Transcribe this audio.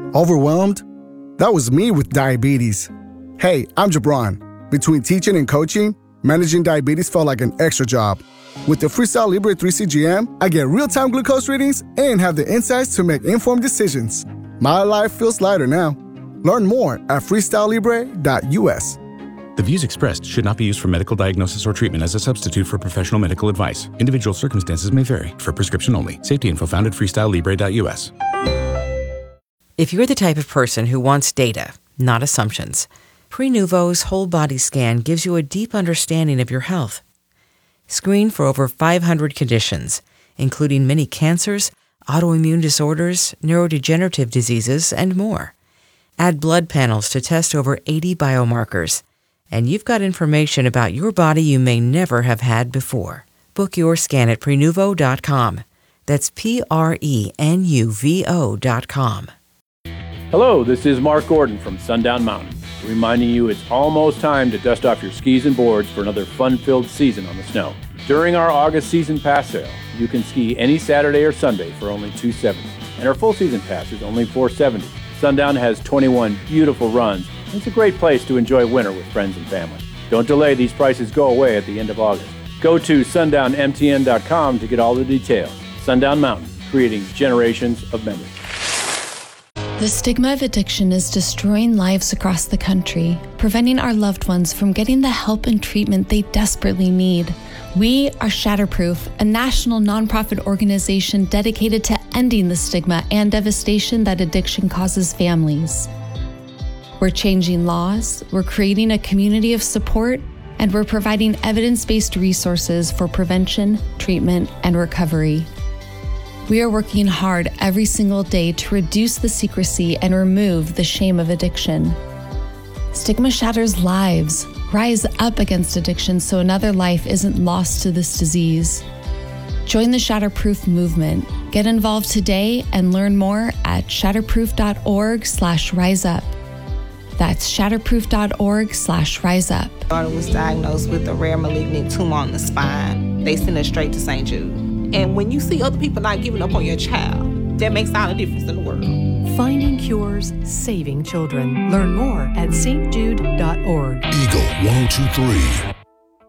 Overwhelmed? That was me with diabetes. Hey, I'm Jabron. Between teaching and coaching, managing diabetes felt like an extra job. With the Freestyle Libre 3 CGM, I get real-time glucose readings and have the insights to make informed decisions. My life feels lighter now. Learn more at freestylelibre.us. The views expressed should not be used for medical diagnosis or treatment as a substitute for professional medical advice. Individual circumstances may vary. For prescription only. Safety info found at freestylelibre.us. If you're the type of person who wants data, not assumptions, Prenuvo's whole body scan gives you a deep understanding of your health. Screen for over 500 conditions, including many cancers, autoimmune disorders, neurodegenerative diseases, and more. Add blood panels to test over 80 biomarkers, and you've got information about your body you may never have had before. Book your scan at Prenuvo.com. That's Prenuvo.com. Hello, this is Mark Gordon from Sundown Mountain, reminding you it's almost time to dust off your skis and boards for another fun-filled season on the snow. During our August season pass sale, you can ski any Saturday or Sunday for only $270, and our full season pass is only $470. Sundown has 21 beautiful runs, and it's a great place to enjoy winter with friends and family. Don't delay, these prices go away at the end of August. Go to sundownmtn.com to get all the details. Sundown Mountain, creating generations of memories. The stigma of addiction is destroying lives across the country, preventing our loved ones from getting the help and treatment they desperately need. We are Shatterproof, a national nonprofit organization dedicated to ending the stigma and devastation that addiction causes families. We're changing laws, we're creating a community of support, and we're providing evidence-based resources for prevention, treatment, and recovery. We are working hard every single day to reduce the secrecy and remove the shame of addiction. Stigma shatters lives. Rise up against addiction so another life isn't lost to this disease. Join the Shatterproof movement. Get involved today and learn more at shatterproof.org/riseup. That's shatterproof.org/riseup. My daughter was diagnosed with a rare malignant tumor on the spine. They sent her straight to St. Jude. And when you see other people not giving up on your child, that makes all the difference in the world. Finding cures, saving children. Learn more at stjude.org. Eagle 1023.